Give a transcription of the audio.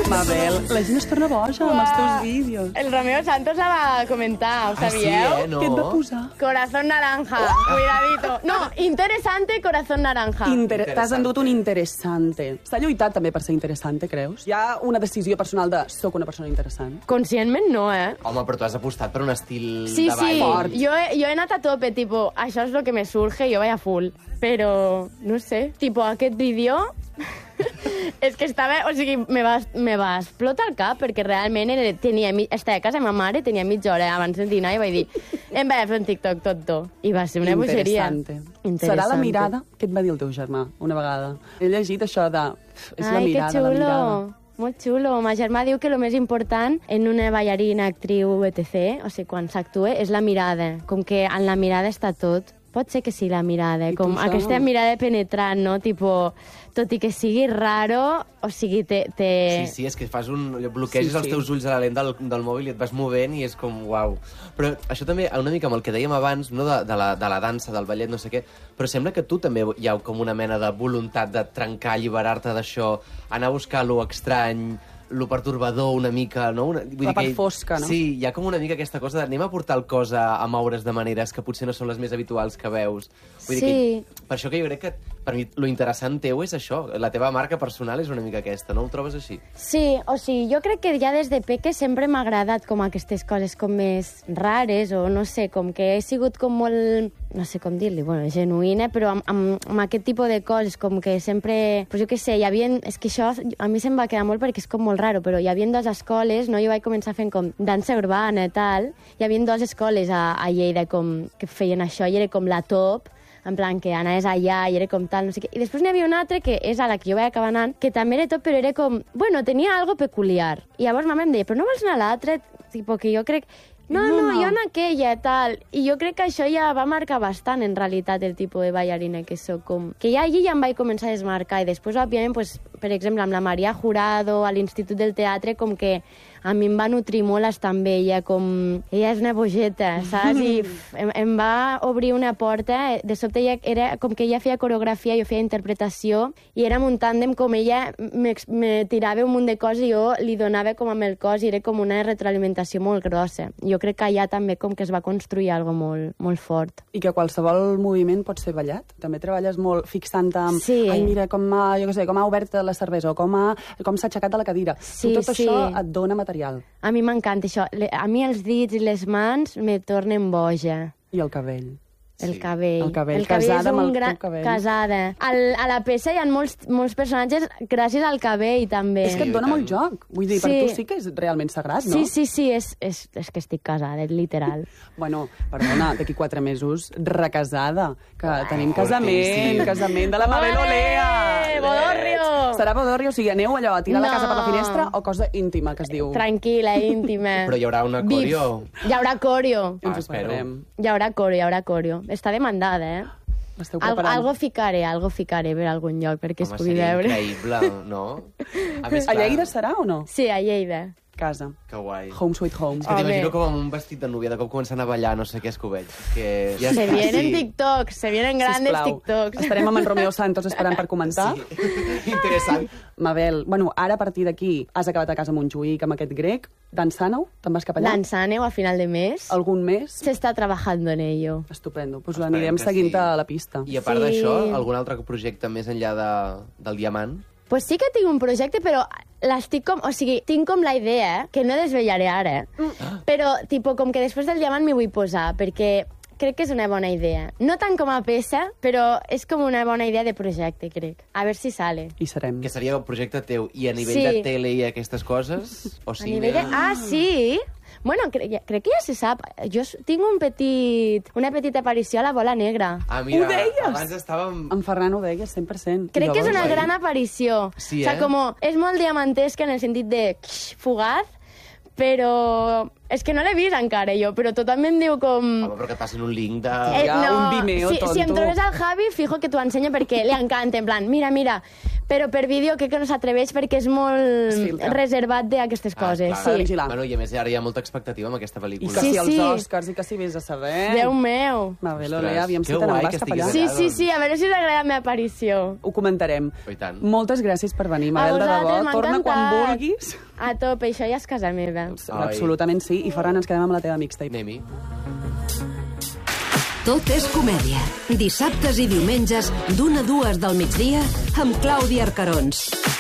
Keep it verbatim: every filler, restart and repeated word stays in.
Mabel, la gent es torna boja amb els teus vídeos. El Romeo Santos la va comentar, ho sabíeu? Ah, sí, eh? No. Què et va posar? Corazón naranja, cuidadito. No, interesante, corazón naranja. Inter T'has endut un interessante. S'ha lluitat també per ser interessante, creus? Hi ha una decisió personal de soc una persona interessant? Conscientment no, eh? Home, però tu has apostat per un estil Sí, de ball. sí, fort. yo he, yo he anat a tope, tipo, això és lo que me surge, yo vaig a full. Però, no sé, tipo, aquest vídeo... és que estava... O sigui, me va, me va explotar el cap, perquè realment era, tenia, estava a casa de ma mare, tenia mitja hora abans de dinar i vaig dir, em vaig a fer un TikTok tot. I va ser una bogeria. Interessante. Serà la mirada? Què et va dir el teu germà una vegada? He llegit això de... És la Ai, mirada, que xulo. la mirada. Molt xulo. Ma germà diu que el més important en una ballarina, actriu, etcètera, o sigui, quan s'actua, és la mirada. Com que en la mirada està tot. Pot ser que sí, la mirada. I Com tu, aquesta Sam? mirada penetrant, no? Tipo, tot i que sigui raro, o sigui, te... te... Sí, sí, és que fas un... bloqueges Sí, sí. els teus ulls a la lent del, del mòbil i et vas movent i és com, uau. Però això també, una mica amb el que dèiem abans, no, de, de, la, de la dansa, del ballet, no sé què, però sembla que tu també hi ha com una mena de voluntat de trencar, alliberar-te d'això, anar a buscar lo estrany, lo pertorbador una mica, no? Una, vull La dir que part fosca, no? Sí, hi ha com una mica aquesta cosa de anem a portar el cos a, a moure's de maneres que potser no són les més habituals que veus. Vull dir Sí. que, per això que jo crec que per mi lo interessant teu és això, la teva marca personal és una mica aquesta, no ho trobes així? Sí, o sigui, jo crec que ja des de peque sempre m'ha agradat com aquestes coses com més rares, o no sé, com que he sigut com molt, no sé com dir-li, bueno, genuïna, però amb, amb, amb aquest tipus de coses, com que sempre, pues jo què sé, hi havia, és que això a mi se'm va quedar molt perquè és com molt raro, però hi havia dues escoles, no? Jo vaig començar fent com dansa urbana i tal, hi havia dues escoles a, a Lleida com, que feien això i era com la top, en plan que anaves allà i era com tal, no sé què. I després n'hi havia una altra que és a la que jo vaig acabar anant, que també era tot, però era com... Bueno, tenia algo peculiar. I llavors ma mare em deia, però no vols anar a l'altra? Tipo que jo crec... No, no, no, jo en aquella, tal. I jo crec que això ja va marcar bastant, en realitat, el tipus de ballarina que sóc. Com... Que ja allí ja em vaig començar a desmarcar. I després, òbviament, pues, per exemple, amb la Maria Jurado, a l'Institut del Teatre, com que a mi em va nutrir molt estar amb ella, com... Ella és una bogeta, saps? I pff, em, em va obrir una porta. De sobte, ella era com que ella feia coreografia, jo feia interpretació, i érem un tàndem com ella me, me tirava un munt de coses i jo li donava com amb el cos, i era com una retroalimentació molt grossa. Jo crec que allà també com que es va construir algo molt, molt fort. I que qualsevol moviment pot ser ballat? També treballes molt fixant-te amb... Sí. Ai, mira, com ha, jo què sé, com ha obert la cervesa, o com ha, com s'ha aixecat de la cadira. Sí, tu tot sí. això et dona material. A mi m'encanta això. Le- A mi els dits i les mans me tornen boja. I el cabell. El Sí. cabell. El cabell. El cabell Casada és amb un el gran... teu cabell. Casada. Al, a la peça hi ha molts, molts personatges gràcies al cabell, també. És que et dona i molt tant. joc. Vull dir, per Sí. tu sí que és realment sagrat, no? Sí, sí, sí, és, és, és que estic casada, literal. Bueno, perdona, d'aquí quatre mesos, recasada, que tenim fortíssim. casament, casament de la Mabel Ole! Olea. Bodorrio! Serà bodorrio, o sigui, aneu allò a tirar la No. casa per la finestra o cosa íntima, que es diu. Tranquil·la, íntima. Però hi haurà una Beef. coreo? Hi haurà coreo. Ens Ah, ho espero. perdrem. Hi haurà coreo, hi haurà coreo. Està demandada, eh? L'esteu Al, preparant. algo ficaré, algo ficaré per algun lloc perquè es Home, pugui seria veure. increïble, no? A més, A clar, Lleida serà o no? Sí, a Lleida. Casa. Que guai. Home sweet home. És que t'imagino Home. com amb un vestit de núvia, de cop començant a ballar, no sé què és que ho veig. És que ja Se està, vienen sí. TikToks, se vienen grandes Sisplau. TikToks. Estarem amb en Romeo Santos esperant per comentar. Sí. Interessant. Mabel, bueno, ara a partir d'aquí has acabat a casa a Montjuïc amb aquest grec. Dansant-ho? Te'n vas cap allà? Danzaneu a final de mes. Algun mes? Se está trabajando en ello. Estupendo. Pues Esperem anirem que seguint sí. a la pista. I a part Sí. d'això, algun altre projecte més enllà de, del diamant? Pues sí que tinc un projecte, però l'estic com... O sigui, tinc com la idea, que no desvetllaré ara, Mm. però tipo, com que després del diamant m'hi vull posar, perquè crec que és una bona idea. No tant com a peça, però és com una bona idea de projecte, crec. A veure si sale. I serem. Que seria el projecte teu. I a nivell Sí. de tele i aquestes coses? O A cine? nivell de... Ah, sí? Bueno, cre ja, crec que ja se sap. Jo s- tinc un petit, una petita aparició a la Bola Negra. Ah, mira, Ho deies? abans estàvem... En Ferran ho deia cent per cent. Crec I que és llavors, una eh? gran aparició. Sí, O sea, eh? como, és molt diamantesca en el sentit de fugaz, però és que no l'he vist encara jo, però tothom em diu com... Home, però que et passin un link de... Eh, Ja, no, un Vimeo, si, si em tonto. trobes al Javi, fijo que t'ho ensenyo perquè li encanta, en plan, mira, mira, però per vídeo crec que no s'atreveix perquè és molt Es filtra. reservat d'aquestes coses. clar. S'ha de Sí. vigilar. Bueno, i a més ara hi ha molta expectativa amb aquesta I pel·lícula. que Sí, si els sí. Oscars i que si vés a saber... Déu meu. Mabel, Ostres, Olea, aviam si que te guai n'en que vas cap allà. estiguis Sí, allà, sí, doncs. sí, a veure si us agrada la meva aparició. Ho comentarem. Oh, i tant. Moltes gràcies per venir, Mabel, de vosaltres, debò. m'ha Torna quan encantat. vulguis. A tope, això ja és casa meva. Ai. Absolutament sí. I Ferran, ens quedem amb la teva mixtape. Anem-hi. Tot és comèdia. Dissabtes i diumenges, d'una a dues del migdia, amb Clàudia Arcarons.